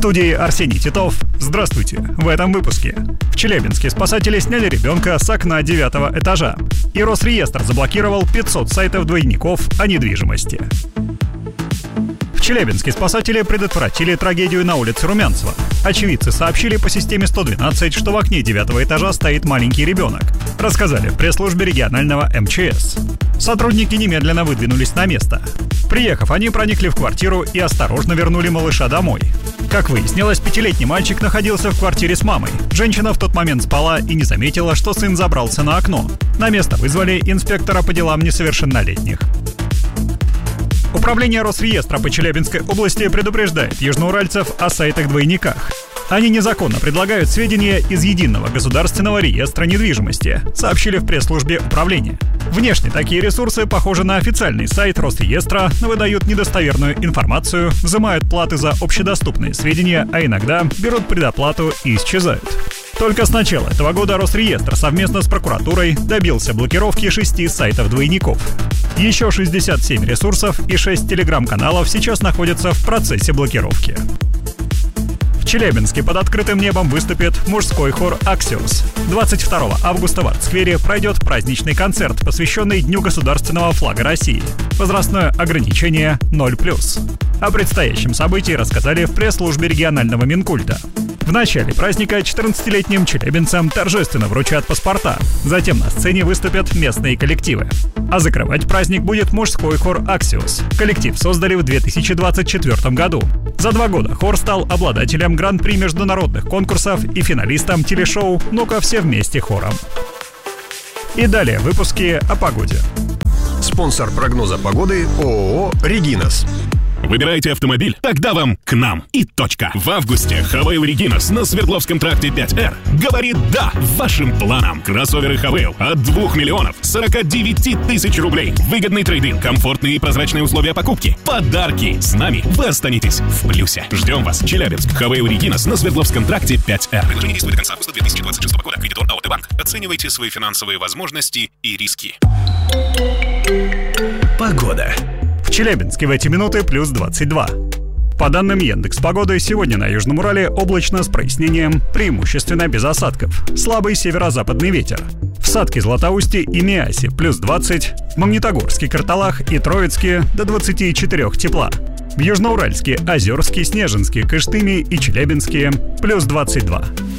студии Арсений Титов. Здравствуйте. В этом выпуске. В Челябинске спасатели сняли ребенка с окна 9-го этажа. И Росреестр заблокировал 500 сайтов двойников о недвижимости. В Челябинске спасатели предотвратили трагедию на улице Румянцева. Очевидцы сообщили по системе 112, что в окне 9-го этажа стоит маленький ребенок. Рассказали в пресс-службе регионального МЧС. Сотрудники немедленно выдвинулись на место. Приехав, они проникли в квартиру и осторожно вернули малыша домой. Как выяснилось, 5-летний мальчик находился в квартире с мамой. Женщина в тот момент спала и не заметила, что сын забрался на окно. На место вызвали инспектора по делам несовершеннолетних. Управление Росреестра по Челябинской области предупреждает южноуральцев о сайтах-двойниках. Они незаконно предлагают сведения из Единого государственного реестра недвижимости, сообщили в пресс-службе управления. Внешне такие ресурсы похожи на официальный сайт Росреестра, но выдают недостоверную информацию, взимают платы за общедоступные сведения, а иногда берут предоплату и исчезают. Только с начала этого года Росреестр совместно с прокуратурой добился блокировки 6 сайтов-двойников. Еще 67 ресурсов и 6 телеграм-каналов сейчас находятся в процессе блокировки. В Челябинске под открытым небом выступит мужской хор «Аксиос». 22 августа в Арт-сквере пройдет праздничный концерт, посвященный Дню государственного флага России. Возрастное ограничение 0+. О предстоящем событии рассказали в пресс-службе регионального Минкульта. В начале праздника 14-летним челябинцам торжественно вручат паспорта. Затем на сцене выступят местные коллективы. А закрывать праздник будет мужской хор «Аксиос». Коллектив создали в 2024 году. За 2 года хор стал обладателем гран-при международных конкурсов и финалистом телешоу «Ну-ка все вместе хором». И далее выпуски о погоде. Спонсор прогноза погоды ООО «Регинас». Выбираете автомобиль? Тогда вам к нам. И точка. В августе Хавейл Регинас на Свердловском тракте 5Р говорит «да» вашим планам. Кроссоверы Хавейл от 2 миллионов 49 тысяч рублей. Выгодный трейд-ин, комфортные и прозрачные условия покупки. Подарки. С нами вы останетесь в плюсе. Ждем вас. Челябинск. Хавейл Регинас на Свердловском тракте 5Р. Предложение действует до конца августа 2026 года. Кредитор АОТ Банк. Оценивайте свои финансовые возможности и риски. Погода. В Челябинске в эти минуты плюс 22. По данным Яндекс.Погоды, сегодня на Южном Урале облачно с прояснением, преимущественно без осадков. Слабый северо-западный ветер. В Сатке, Златоусте и Миасе плюс 20, в Магнитогорске, Карталах и Троицке до 24 тепла. В Южноуральске, Озерске, Снежинске, Кыштыме и Челябинске плюс 22.